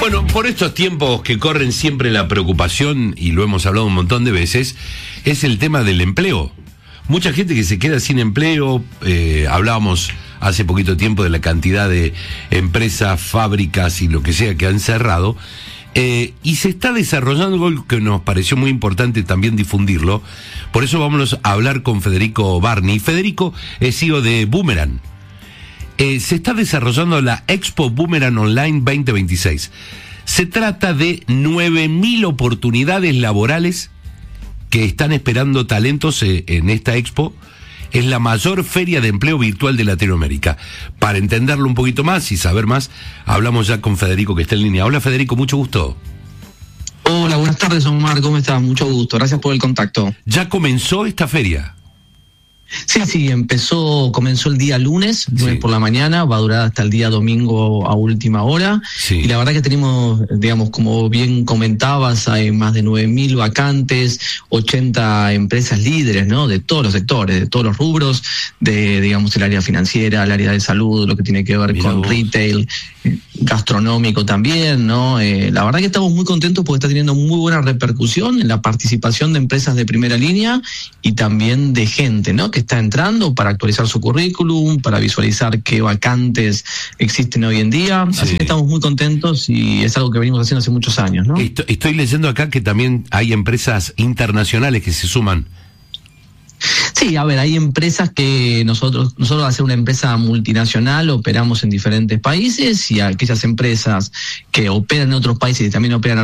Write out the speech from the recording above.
Bueno, por estos tiempos que corren siempre la preocupación, y lo hemos hablado un montón de veces, es el tema del empleo. Mucha gente que se queda sin empleo, hablábamos hace poquito tiempo de la cantidad de empresas, fábricas y lo que sea que han cerrado, y se está desarrollando algo que nos pareció muy importante también difundirlo. Por eso vamos a hablar con Federico Barni. Federico es CEO de Boomerang. Se está desarrollando la Expo Boomerang Online 2026. Se trata de 9.000 oportunidades laborales que están esperando talentos en esta expo. Es la mayor feria de empleo virtual de Latinoamérica. Para entenderlo un poquito más y saber más, hablamos ya con Federico, que está en línea. Hola Federico, mucho gusto. Hola, buenas tardes Omar, ¿cómo estás? Mucho gusto, gracias por el contacto. ¿Ya comenzó esta feria? Sí, comenzó el día lunes por la mañana, va a durar hasta el día domingo a última hora. Sí. Y la verdad que tenemos, digamos, como bien comentabas, hay más de 9.000 vacantes, 80 empresas líderes, ¿no? De todos los sectores, de todos los rubros, de, digamos, el área financiera, el área de salud, lo que tiene que ver con retail, gastronómico también, ¿no? La verdad que estamos muy contentos porque está teniendo muy buena repercusión en la participación de empresas de primera línea y también de gente, ¿no? Que está entrando para actualizar su currículum, para visualizar qué vacantes existen hoy en día. Sí. Así que estamos muy contentos y es algo que venimos haciendo hace muchos años, ¿no? Estoy leyendo acá que también hay empresas internacionales que se suman. Sí, a ver, hay empresas que nosotros al ser una empresa multinacional operamos en diferentes países, y aquellas empresas que operan en otros países y también operan